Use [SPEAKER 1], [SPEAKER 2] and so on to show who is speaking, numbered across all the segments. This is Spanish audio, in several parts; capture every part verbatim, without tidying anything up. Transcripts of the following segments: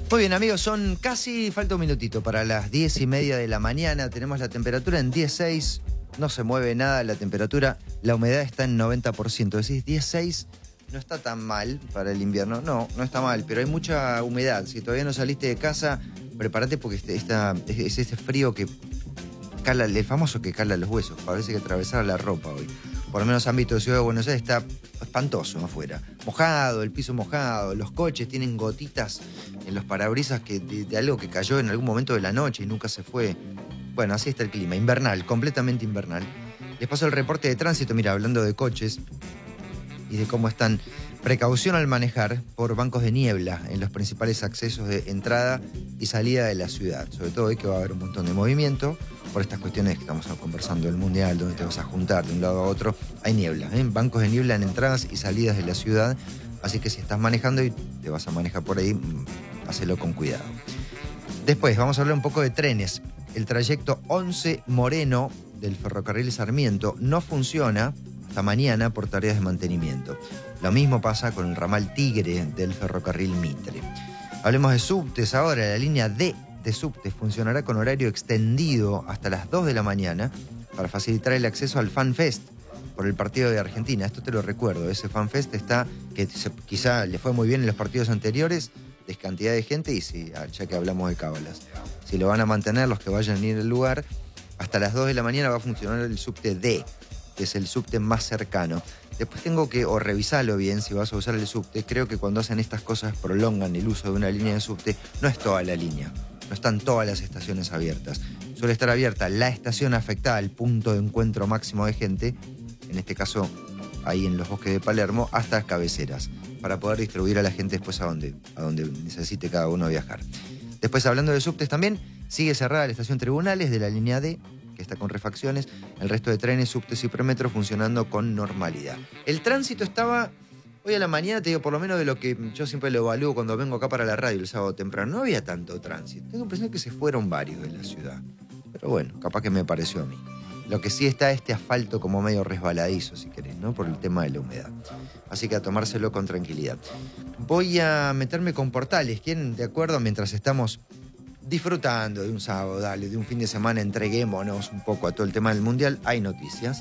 [SPEAKER 1] Muy bien, amigos, son casi, falta un minutito para las diez y media de la mañana. Tenemos la temperatura en dieciséis, no se mueve nada la temperatura, la humedad está en noventa por ciento. Decís, dieciséis no está tan mal para el invierno. No, no está mal, pero hay mucha humedad. Si todavía no saliste de casa, prepárate porque este, esta, es este frío que cala, el famoso que cala los huesos. Parece que atravesar la ropa hoy. Por lo menos ámbito de Ciudad de Buenos Aires está espantoso afuera. Mojado, el piso mojado, los coches tienen gotitas en los parabrisas que, de, de algo que cayó en algún momento de la noche y nunca se fue. Bueno, así está el clima, invernal, completamente invernal. Les paso el reporte de tránsito, mira, hablando de coches y de cómo están. Precaución al manejar por bancos de niebla en los principales accesos de entrada y salida de la ciudad. Sobre todo hoy que va a haber un montón de movimiento por estas cuestiones que estamos conversando del Mundial, donde te vas a juntar de un lado a otro. Hay niebla, ¿eh? Bancos de niebla en entradas y salidas de la ciudad. Así que si estás manejando y te vas a manejar por ahí, hacelo con cuidado. Después vamos a hablar un poco de trenes. El trayecto once Moreno del ferrocarril Sarmiento no funciona hasta mañana por tareas de mantenimiento. Lo mismo pasa con el ramal Tigre del ferrocarril Mitre. Hablemos de subtes ahora. La línea D de subtes funcionará con horario extendido hasta las dos de la mañana para facilitar el acceso al Fan Fest por el partido de Argentina. Esto te lo recuerdo, ese Fan Fest está, que se, quizá le fue muy bien en los partidos anteriores, de cantidad de gente, y si, ya que hablamos de cábalas, si lo van a mantener los que vayan a ir al lugar, hasta las dos de la mañana va a funcionar el subte D, que es el subte más cercano. Después tengo que, o revisarlo bien si vas a usar el subte. Creo que cuando hacen estas cosas prolongan el uso de una línea de subte. No es toda la línea, no están todas las estaciones abiertas. Suele estar abierta la estación afectada, el punto de encuentro máximo de gente, en este caso ahí en los bosques de Palermo, hasta cabeceras, para poder distribuir a la gente después a donde, a donde necesite cada uno viajar. Después, hablando de subtes también, sigue cerrada la estación Tribunales de la línea D, que está con refacciones. El resto de trenes, subtes y premetro funcionando con normalidad. El tránsito estaba hoy a la mañana, te digo, por lo menos de lo que yo siempre lo evalúo cuando vengo acá para la radio el sábado temprano. No había tanto tránsito. Tengo la impresión que se fueron varios de la ciudad. Pero bueno, capaz que me pareció a mí. Lo que sí está este asfalto como medio resbaladizo, si querés, ¿no? Por el tema de la humedad. Así que a tomárselo con tranquilidad. Voy a meterme con Portales. ¿Quieren, de acuerdo? Mientras estamos disfrutando de un sábado, dale, de un fin de semana, entreguémonos un poco a todo el tema del Mundial. Hay noticias.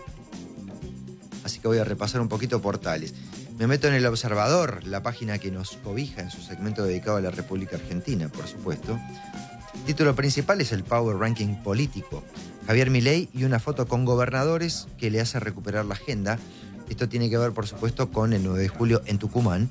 [SPEAKER 1] Así que voy a repasar un poquito Portales. Me meto en El Observador, la página que nos cobija en su segmento dedicado a la República Argentina, por supuesto. El título principal es el Power Ranking político. Javier Milei y una foto con gobernadores que le hace recuperar la agenda. Esto tiene que ver, por supuesto, con el nueve de julio en Tucumán.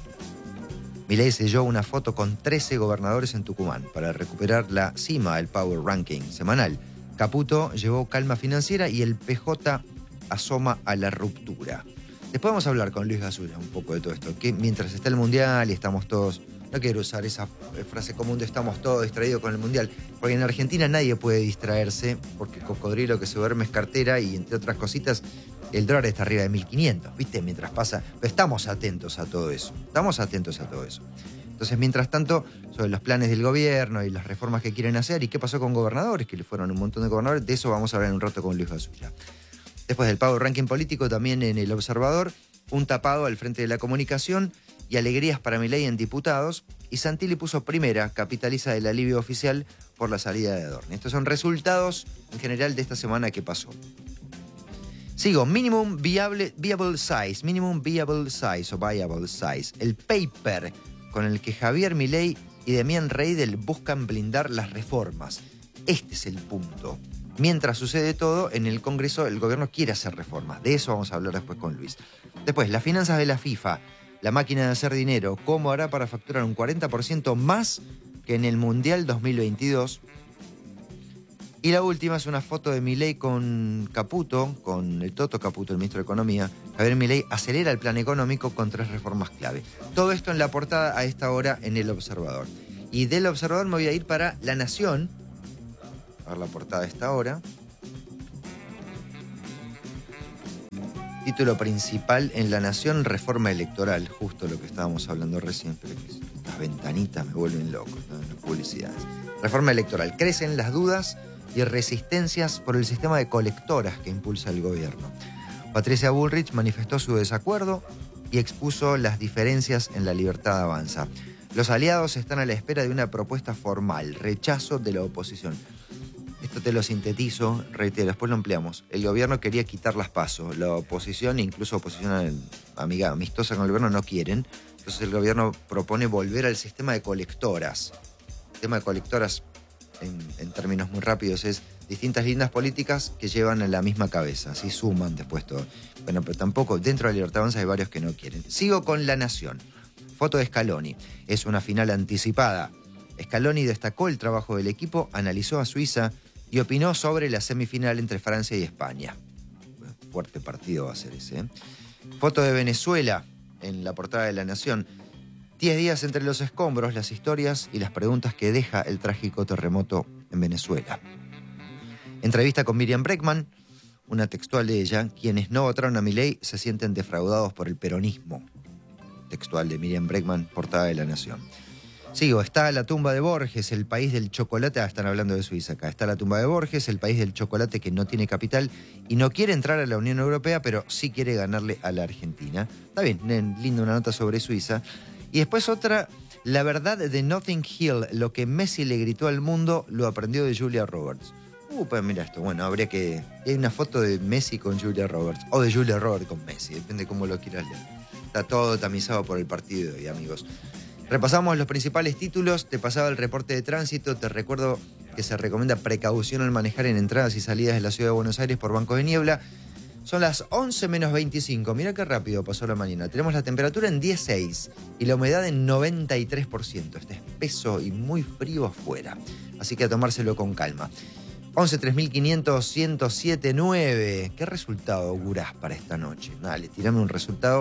[SPEAKER 1] Milei selló una foto con trece gobernadores en Tucumán para recuperar la cima del Power Ranking semanal. Caputo llevó calma financiera y el P J asoma a la ruptura. Después vamos a hablar con Luis Gasulla un poco de todo esto, que mientras está el Mundial y estamos todos... No quiero usar esa frase común de estamos todos distraídos con el Mundial, porque en Argentina nadie puede distraerse, porque cocodrilo que se duerme es cartera y, entre otras cositas, el dólar está arriba de mil quinientos, ¿viste? Mientras pasa... Pero estamos atentos a todo eso, estamos atentos a todo eso. Entonces, mientras tanto, sobre los planes del gobierno y las reformas que quieren hacer y qué pasó con gobernadores, que le fueron un montón de gobernadores, de eso vamos a hablar en un rato con Luis Gasulla. Después del Power Ranking político, también en El Observador, un tapado al frente de la comunicación y alegrías para Milei en diputados, y Santilli puso primera, capitaliza el alivio oficial por la salida de Adorni. Estos son resultados en general de esta semana que pasó. Sigo, Minimum Viable, Viable Size, Minimum Viable Size o Viable Size, el paper con el que Javier Milei y Damián Reidel buscan blindar las reformas. Este es el punto. Mientras sucede todo, en el Congreso el gobierno quiere hacer reformas. De eso vamos a hablar después con Luis. Después, las finanzas de la FIFA. La máquina de hacer dinero, ¿cómo hará para facturar un cuarenta por ciento más que en el Mundial dos mil veintidós? Y la última es una foto de Milei con Caputo, con el Toto Caputo, el ministro de Economía. Javier Milei acelera el plan económico con tres reformas clave. Todo esto en la portada a esta hora en El Observador. Y del Observador me voy a ir para La Nación. A ver la portada a esta hora. Título principal en La Nación, reforma electoral, justo lo que estábamos hablando recién, pero que estas ventanitas me vuelven loco, ¿no? Las publicidades. Reforma electoral, crecen las dudas y resistencias por el sistema de colectoras que impulsa el gobierno. Patricia Bullrich manifestó su desacuerdo y expuso las diferencias en La Libertad Avanza. Los aliados están a la espera de una propuesta formal, rechazo de la oposición. Esto te lo sintetizo, reitero, después lo ampliamos. El gobierno quería quitar las PASO, la oposición, incluso oposición amiga, amistosa con el gobierno, no quieren. Entonces el gobierno propone volver al sistema de colectoras. El sistema de colectoras, en, en términos muy rápidos, es distintas líneas políticas que llevan a la misma cabeza, así suman después todo. Bueno, pero tampoco, dentro de Libertad Avanza hay varios que no quieren. Sigo con La Nación. Foto de Scaloni. Es una final anticipada. Scaloni destacó el trabajo del equipo, analizó a Suiza y opinó sobre la semifinal entre Francia y España. Bueno, fuerte partido va a ser ese, ¿eh? Foto de Venezuela en la portada de La Nación. Diez días entre los escombros, las historias y las preguntas que deja el trágico terremoto en Venezuela. Entrevista con Miriam Bregman, una textual de ella. Quienes no votaron a Milei se sienten defraudados por el peronismo. Textual de Miriam Bregman, portada de La Nación. Sigo, está la tumba de Borges, el país del chocolate. Ah, están hablando de Suiza acá. Está la tumba de Borges, el país del chocolate que no tiene capital y no quiere entrar a la Unión Europea, pero sí quiere ganarle a la Argentina. Está bien, linda una nota sobre Suiza. Y después otra, la verdad de Notting Hill, lo que Messi le gritó al mundo, lo aprendió de Julia Roberts. Uh, pues mira esto, bueno, habría que... Hay una foto de Messi con Julia Roberts, o de Julia Roberts con Messi, depende de cómo lo quieras leer. Está todo tamizado por el partido de hoy, amigos. Repasamos los principales títulos, te pasaba el reporte de tránsito, te recuerdo que se recomienda precaución al manejar en entradas y salidas de la ciudad de Buenos Aires por bancos de niebla. Son las once menos veinticinco, mirá qué rápido pasó la mañana. Tenemos la temperatura en dieciséis y la humedad en noventa y tres por ciento. Está espeso y muy frío afuera, así que a tomárselo con calma. once tres mil quinientos, ciento siete nueve. ¿Qué resultado augurás para esta noche? Dale, tirame un resultado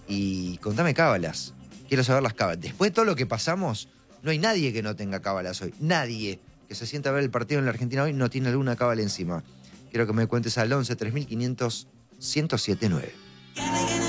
[SPEAKER 1] y contame cábalas. Quiero saber las cábalas. Después de todo lo que pasamos, no hay nadie que no tenga cábalas hoy. Nadie que se sienta a ver el partido en la Argentina hoy no tiene alguna cábala encima. Quiero que me cuentes al once tres mil quinientos, ciento siete nueve.